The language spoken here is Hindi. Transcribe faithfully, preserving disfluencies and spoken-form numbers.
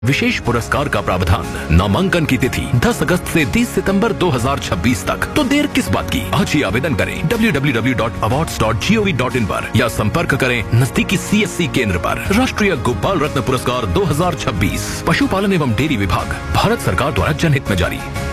विशेष पुरस्कार का प्रावधान। नामांकन की तिथि दस अगस्त से तीस सितंबर दो हज़ार छब्बीस तक। तो देर किस बात की, आज ही आवेदन करें W W W dot awards dot G O V dot in पर या संपर्क करें नजदीकी सी एस सी केंद्र पर। राष्ट्रीय गोपाल रत्न पुरस्कार दो हज़ार छब्बीस पशुपालन एवं डेयरी विभाग, भारत सरकार द्वारा जनहित में जारी।